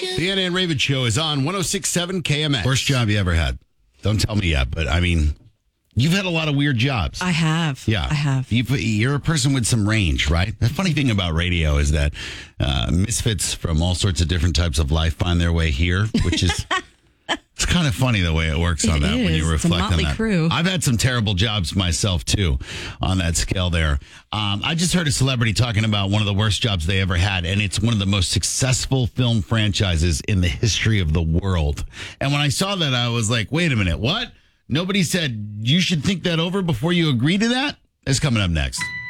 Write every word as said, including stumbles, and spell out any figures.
The Anna and Raven Show is on one oh six point seven K M X. Worst job you ever had? Don't tell me yet, but I mean, you've had a lot of weird jobs. I have. Yeah. I have. You, you're a person with some range, right? The funny thing about radio is that uh, misfits from all sorts of different types of life find their way here, which is... It's kind of funny the way it works on It that when is. you It's a reflect on motley that. crew. I've had some terrible jobs myself, too, on that scale there. Um, I just heard a celebrity talking about one of the worst jobs they ever had, and it's one of the most successful film franchises in the history of the world. And when I saw that, I was like, wait a minute, what? Nobody said you should think that over before you agree to that? It's coming up next.